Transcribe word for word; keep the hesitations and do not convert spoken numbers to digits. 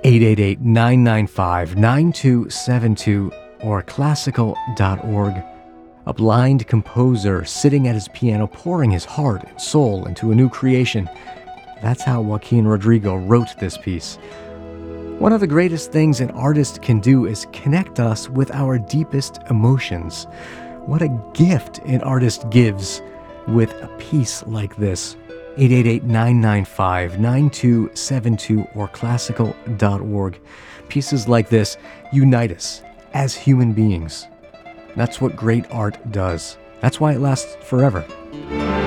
eight eight eight, nine nine five, nine two seven two or classical dot org. A blind composer sitting at his piano pouring his heart and soul into a new creation. That's how Joaquin Rodrigo wrote this piece. One of the greatest things an artist can do is connect us with our deepest emotions. What a gift an artist gives with a piece like this. eight eight eight, nine nine five, nine two seven two or classical dot org. Pieces like this unite us as human beings. That's what great art does. That's why it lasts forever.